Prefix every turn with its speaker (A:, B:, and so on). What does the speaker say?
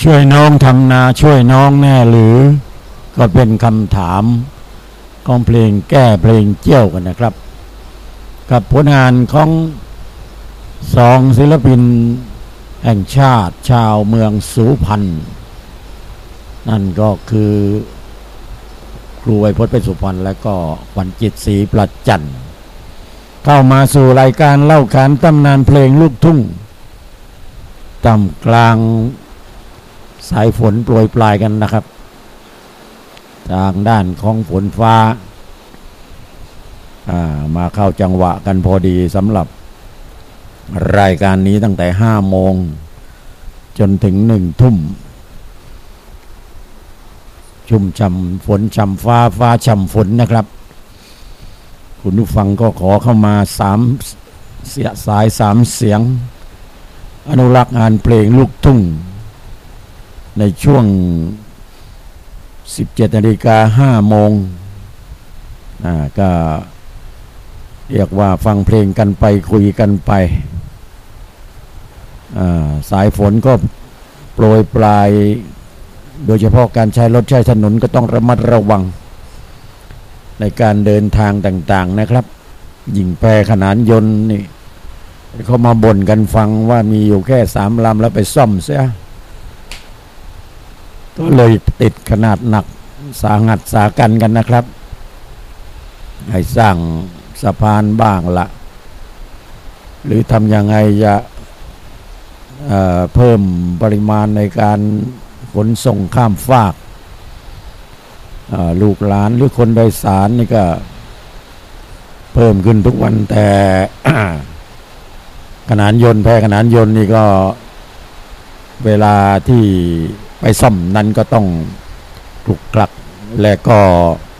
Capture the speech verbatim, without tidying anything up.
A: ช่วยน้องทำนาช่วยน้องแน่หรือก็เป็นคำถามของเพลงแก้เพลงเจี้ยวกันนะครับกับผลงานของสองศิลปินแห่งชาติชาวเมืองสุพรรณนั่นก็คือครูไวยพจน์เพชรสุพรรณและก็ขวัญจิตศรีประจันเข้ามาสู่รายการเล่าขานตำนานเพลงลูกทุ่งต่ำกลางสายฝนโปรยปลายกันนะครับทางด้านของฝนฟ้ามาเข้าจังหวะกันพอดีสำหรับรายการนี้ตั้งแต่ห้าโมงจนถึงหนึ่งทุ่มชุ่มช่ำฝนช่ำฟ้าฟ้าช่ำฝนนะครับคุณผู้ฟังก็ขอเข้ามาสามเสียสายสามเสียงอนุรักษ์งานเพลงลูกทุ่งในช่วง สิบเจ็ดนาฬิกาห้าโมงอ่าก็เรียกว่าฟังเพลงกันไปคุยกันไปอ่าสายฝนก็โปรยปลายโดยเฉพาะการใช้รถใช้ถนนก็ต้องระมัดระวังในการเดินทางต่างๆนะครับยิ่งแพขนานยนต์นี่เขามาบ่นกันฟังว่ามีอยู่แค่สามลำแล้วไปซ่อมเสียก็เลยติดขนาดหนักสาหัสสากันกันนะครับให้สร้างสะพานบ้างละหรือทำยังไงจะเอ่อเพิ่มปริมาณในการขนส่งข้ามฟากลูกหลานหรือคนโดยสารนี่ก็เพิ่มขึ้นทุกวันแต่ ขนานยนต์แพขนานยนต์นี่ก็เวลาที่ไปซ่อมนั้นก็ต้องถูกกลักและก็